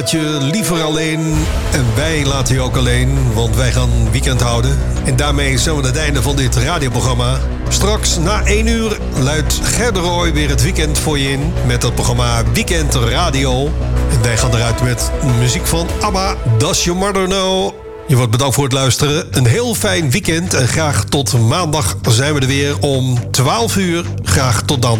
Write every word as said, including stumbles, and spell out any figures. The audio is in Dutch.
Je liever alleen en wij laten je ook alleen, want wij gaan weekend houden. En daarmee zijn we aan het einde van dit radioprogramma. Straks na één uur luidt Ger de Roy weer het weekend voor je in met het programma Weekend Radio. En wij gaan eruit met muziek van ABBA, Does Your Mother Know? Je wordt bedankt voor het luisteren. Een heel fijn weekend en graag tot maandag zijn we er weer om twaalf uur. Graag tot dan.